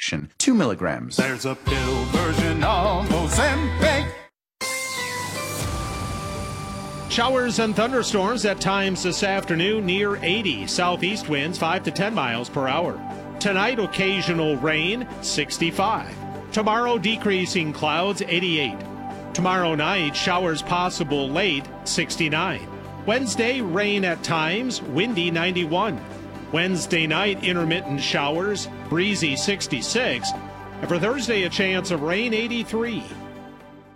2 milligrams. There's a pill version of Ozempic. Showers and thunderstorms at times this afternoon, near 80. Southeast winds 5 to 10 miles per hour. Tonight, occasional rain, 65. Tomorrow, decreasing clouds, 88. Tomorrow night, showers possible late, 69. Wednesday, rain at times, windy, 91. Wednesday night, intermittent showers, breezy, 66. And for Thursday, a chance of rain, 83.